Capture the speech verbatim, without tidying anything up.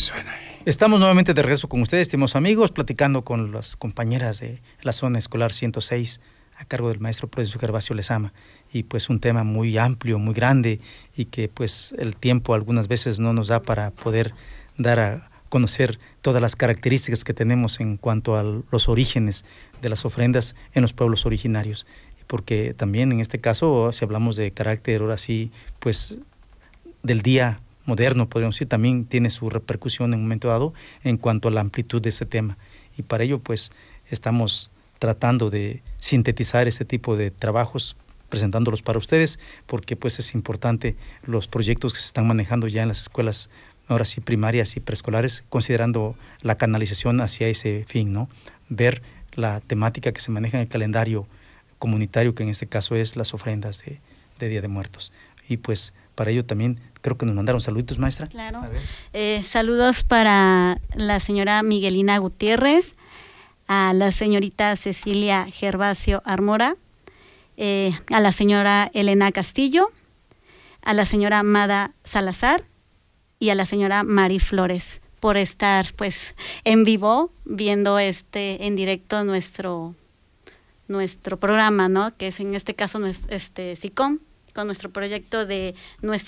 suena ahí? Estamos nuevamente de regreso con ustedes, estimados amigos, platicando con las compañeras de la zona escolar ciento seis a cargo del maestro Prudencio Gervasio Lezama, y pues un tema muy amplio, muy grande, y que pues el tiempo algunas veces no nos da para poder dar a conocer todas las características que tenemos en cuanto a los orígenes de las ofrendas en los pueblos originarios, porque también en este caso, si hablamos de carácter ahora sí, pues del día moderno, podríamos decir, también tiene su repercusión en un momento dado en cuanto a la amplitud de este tema, y para ello pues estamos tratando de sintetizar este tipo de trabajos, presentándolos para ustedes, porque pues es importante los proyectos que se están manejando ya en las escuelas, ahora sí primarias y preescolares, considerando la canalización hacia ese fin, ¿no? Ver la temática que se maneja en el calendario comunitario, que en este caso es las ofrendas de, de Día de Muertos. Y pues para ello también creo que nos mandaron saluditos, maestra. Claro. Eh, saludos para la señora Miguelina Gutiérrez, a la señorita Cecilia Gervasio Armora, eh, a la señora Elena Castillo, a la señora Mada Salazar y a la señora Mari Flores por estar pues en vivo viendo este en directo nuestro nuestro programa, ¿no? Que es en este caso este SICOM, con nuestro proyecto de nuestra